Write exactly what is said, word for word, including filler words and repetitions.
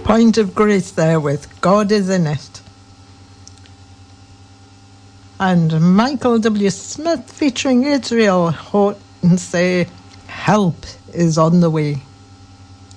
Point of Grace there with God is in it. And Michael W. Smith featuring Israel Houghton say, help is on the way.